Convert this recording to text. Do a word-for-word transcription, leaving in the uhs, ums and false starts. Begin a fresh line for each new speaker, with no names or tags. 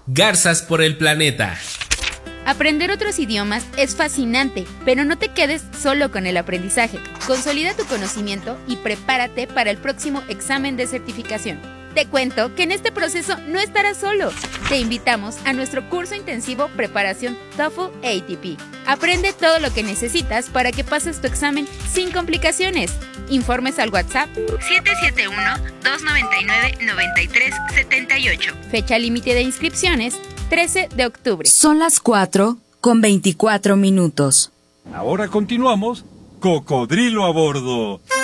Garzas por el planeta.
Aprender otros idiomas es fascinante, pero no te quedes solo con el aprendizaje. Consolida tu conocimiento y prepárate para el próximo examen de certificación. Te cuento que en este proceso no estarás solo. Te invitamos a nuestro curso intensivo Preparación TOEFL A T P. Aprende todo lo que necesitas para que pases tu examen sin complicaciones. Informes al WhatsApp siete siete uno, dos nueve nueve, nueve tres siete ocho. Fecha límite de inscripciones trece de octubre.
Son las cuatro con veinticuatro minutos.
Ahora continuamos. Cocodrilo a bordo.